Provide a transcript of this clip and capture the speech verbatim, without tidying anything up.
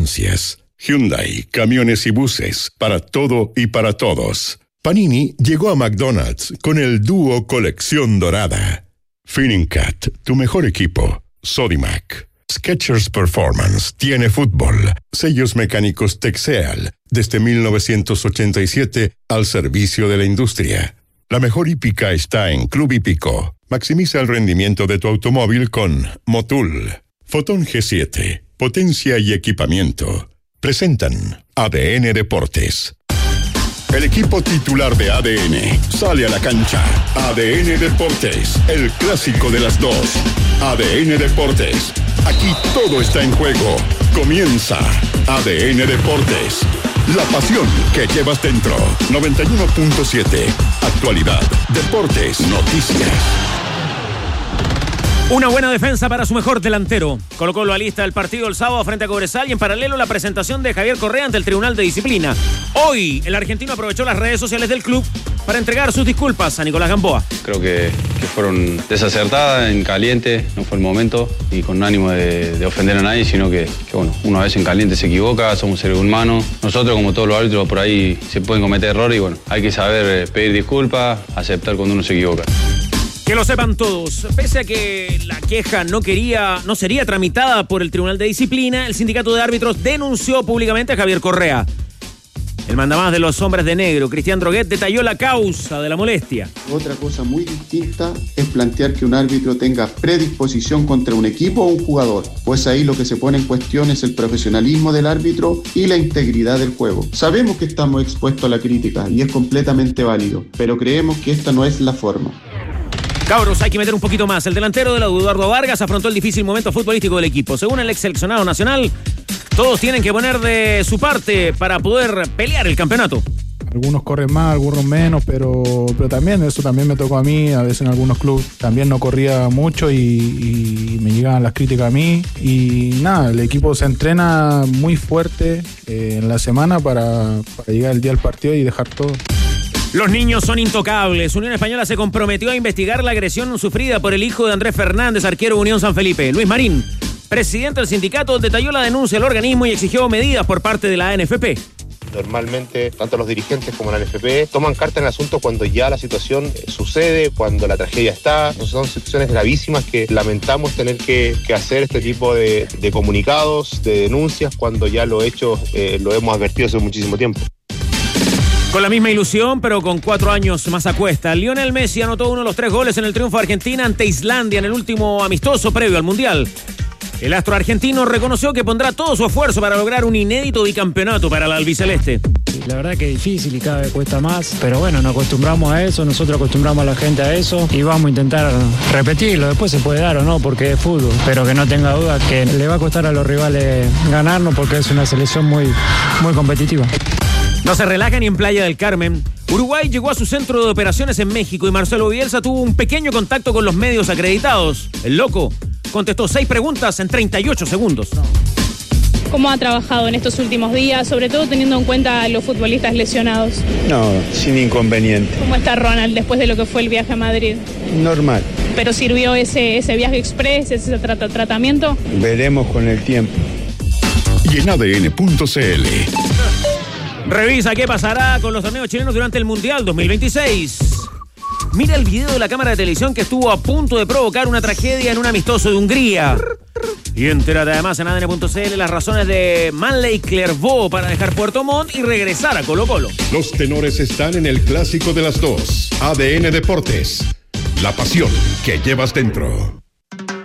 distancias. Hyundai, camiones y buses, para todo y para todos. Panini llegó a McDonald's con el dúo Colección Dorada. Feeling Cat, tu mejor equipo. Sodimac. Skechers Performance tiene fútbol. Sellos mecánicos Texeal, desde mil novecientos ochenta y siete al servicio de la industria. La mejor hípica está en Club Hípico. Maximiza el rendimiento de tu automóvil con Motul. Fotón G siete, potencia y equipamiento. Presentan A D N Deportes. El equipo titular de A D N sale a la cancha. A D N Deportes, el clásico de las dos. A D N Deportes, aquí todo está en juego. Comienza A D N Deportes. La pasión que llevas dentro. noventa y uno punto siete. Actualidad, deportes, noticias. Una buena defensa para su mejor delantero. Colo-Colo alista el partido el sábado frente a Cobresal y en paralelo la presentación de Javier Correa ante el Tribunal de Disciplina. Hoy el argentino aprovechó las redes sociales del club para entregar sus disculpas a Nicolás Gamboa. Creo que, que fueron desacertadas, en caliente, no fue el momento y con ánimo de, de ofender a nadie, sino que, que bueno, una vez en caliente se equivoca, somos seres humanos. Nosotros, como todos los árbitros, por ahí se pueden cometer errores y bueno, hay que saber pedir disculpas, aceptar cuando uno se equivoca. Que lo sepan todos, pese a que la queja no quería, no sería tramitada por el Tribunal de Disciplina, el sindicato de árbitros denunció públicamente a Javier Correa. El mandamás de los hombres de negro, Cristian Droguet, detalló la causa de la molestia. Otra cosa muy distinta es plantear que un árbitro tenga predisposición contra un equipo o un jugador, pues ahí lo que se pone en cuestión es el profesionalismo del árbitro y la integridad del juego. Sabemos que estamos expuestos a la crítica y es completamente válido, pero creemos que esta no es la forma. Cabros, hay que meter un poquito más. El delantero de la Eduardo Vargas afrontó el difícil momento futbolístico del equipo. Según el ex seleccionado nacional, todos tienen que poner de su parte para poder pelear el campeonato. Algunos corren más, algunos menos, pero, pero también eso también me tocó a mí. A veces en algunos clubes también no corría mucho y, y me llegaban las críticas a mí. Y nada, el equipo se entrena muy fuerte eh, en la semana para, para llegar el día del partido y dejar todo. Los niños son intocables. Unión Española se comprometió a investigar la agresión sufrida por el hijo de Andrés Fernández, arquero de Unión San Felipe. Luis Marín, presidente del sindicato, detalló la denuncia al organismo y exigió medidas por parte de la A N F P. Normalmente, tanto los dirigentes como la A N F P toman carta en el asunto cuando ya la situación sucede, cuando la tragedia está. Son situaciones gravísimas que lamentamos tener que, que hacer este tipo de, de comunicados, de denuncias, cuando ya los hechos eh, lo hemos advertido hace muchísimo tiempo. Con la misma ilusión, pero con cuatro años más a cuesta, Lionel Messi anotó uno de los tres goles en el triunfo de Argentina ante Islandia en el último amistoso previo al Mundial. El astro argentino reconoció que pondrá todo su esfuerzo para lograr un inédito bicampeonato para el albiceleste. La verdad que es difícil y cada vez cuesta más, pero bueno, nos acostumbramos a eso, nosotros acostumbramos a la gente a eso y vamos a intentar repetirlo. Después se puede dar o no porque es fútbol, pero que no tenga duda que le va a costar a los rivales ganarnos porque es una selección muy, muy competitiva. No se relaja ni en Playa del Carmen. Uruguay llegó a su centro de operaciones en México y Marcelo Bielsa tuvo un pequeño contacto con los medios acreditados. El loco contestó seis preguntas en treinta y ocho segundos. ¿Cómo ha trabajado en estos últimos días, sobre todo teniendo en cuenta a los futbolistas lesionados? No, sin inconveniente. ¿Cómo está Ronald después de lo que fue el viaje a Madrid? Normal. ¿Pero sirvió ese, ese viaje express, ese tra- tratamiento? Veremos con el tiempo. Y en A D N punto C L. Revisa qué pasará con los torneos chilenos durante el Mundial dos mil veintiséis. Mira el video de la cámara de televisión que estuvo a punto de provocar una tragedia en un amistoso de Hungría. Y entérate además en A D N punto C L las razones de Manley Clervaux para dejar Puerto Montt y regresar a Colo-Colo. Los tenores están en el clásico de las dos. A D N Deportes. La pasión que llevas dentro.